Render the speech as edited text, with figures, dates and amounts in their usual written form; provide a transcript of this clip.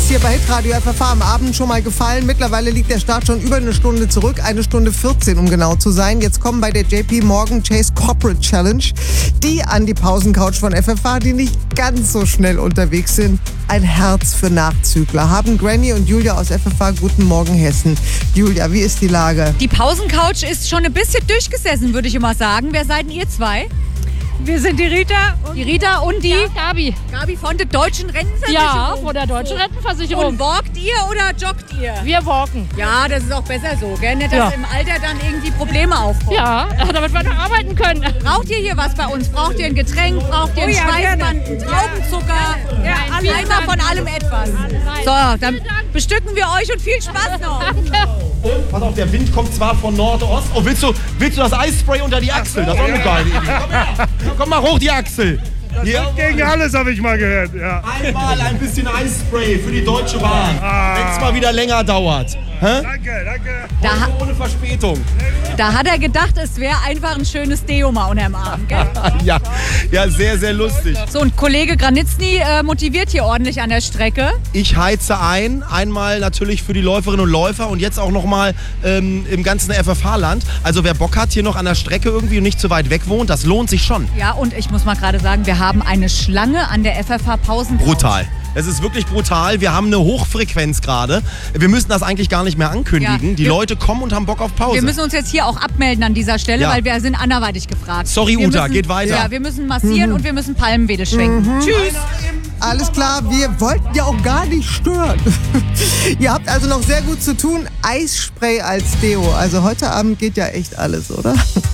hier bei Hitradio FFH am Abend schon mal gefallen. Mittlerweile liegt der Start schon über eine Stunde zurück, 1:14, um genau zu sein. Jetzt kommen bei der JP Morgan Chase Corporate Challenge die an die Pausencouch von FFH, die nicht ganz so schnell unterwegs sind. Ein Herz für Nachzügler. Haben Granny und Julia aus FFH. Guten Morgen, Hessen. Julia, wie ist die Lage? Die Pausencouch ist schon ein bisschen durchgesessen, würde ich immer sagen. Wer seid denn ihr zwei? Wir sind die Rita und die Gabi. Gabi von der Deutschen Rentenversicherung. Ja, von der Deutschen Rentenversicherung. Und walkt ihr oder joggt ihr? Wir walken. Ja, das ist auch besser so, gell? Nicht, dass im Alter dann irgendwie Probleme aufkommen. Ja, damit wir noch arbeiten können. Braucht ihr hier was bei uns? Braucht ihr ein Getränk? Braucht ihr ein Schweißband? Traubenzucker? Ja, Einmal von allem etwas. So, dann bestücken wir euch und viel Spaß noch. Und, pass auf, der Wind kommt zwar von Nordost. Oh, willst du das Eisspray unter die Achsel? Das ist auch eine geile Idee. Komm her. Komm mal hoch die Achsel. Hier. Gegen alles, habe ich mal gehört. Ja. Einmal ein bisschen Eisspray für die Deutsche Bahn, wenn es mal wieder länger dauert. Hä? Danke. Ohne Verspätung. Da hat er gedacht, es wäre einfach ein schönes Deo mal unterm Arm, gell? Ja, sehr, sehr lustig. So, und Kollege Granitzny motiviert hier ordentlich an der Strecke. Ich heize ein, einmal natürlich für die Läuferinnen und Läufer und jetzt auch nochmal im ganzen FFH-Land. Also wer Bock hat, hier noch an der Strecke irgendwie und nicht zu weit weg wohnt, das lohnt sich schon. Ja, und ich muss mal gerade sagen, wir haben eine Schlange an der FFH-Pausencouch. Brutal. Es ist wirklich brutal. Wir haben eine Hochfrequenz gerade. Wir müssen das eigentlich gar nicht mehr ankündigen. Ja, die Leute kommen und haben Bock auf Pause. Wir müssen uns jetzt hier auch abmelden an dieser Stelle, weil wir sind anderweitig gefragt. Sorry, Uta, geht weiter. Ja, wir müssen massieren und wir müssen Palmwedel schwenken. Tschüss. Alles klar, wir wollten ja auch gar nicht stören. Ihr habt also noch sehr gut zu tun. Eisspray als Deo. Also heute Abend geht ja echt alles, oder?